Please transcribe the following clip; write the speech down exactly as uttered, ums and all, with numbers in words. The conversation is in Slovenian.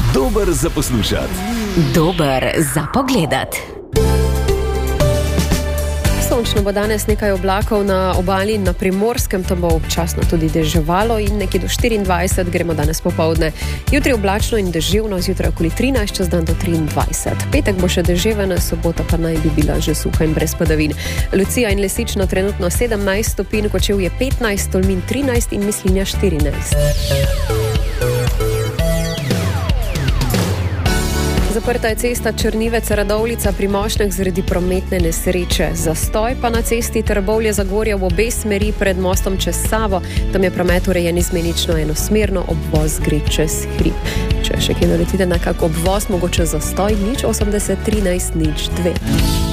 Dober za poslušati. Dober za pogledat. Sončno bo danes, nekaj oblakov na obali in na Primorskem, tam bo občasno tudi deževalo in nekje do štiriindvajset, gremo danes popoldne. Jutri oblačno in deževno, zjutraj okoli trinajst, čez dan do triindvajset. Petek bo še deževena, sobota pa naj bi bila že suha in brez padavin. Lucija in Lesično trenutno sedemnajst stopinj, Kočevje petnajst, Tolmin trinajst in Mislinja štirinajst. Zaprta je cesta Črnivec-Radovljica pri Mošnjah zaradi prometne nesreče. Zastoj pa na cesti Trbovlje-Zagorje v obe smeri pred mostom čez Savo. Tam je promet urejen izmenično enosmerno, obvoz gre čez hrib. Če še kje naletite na kak obvoz, mogoče zastoj, nič osemdeset trinajst nič dve.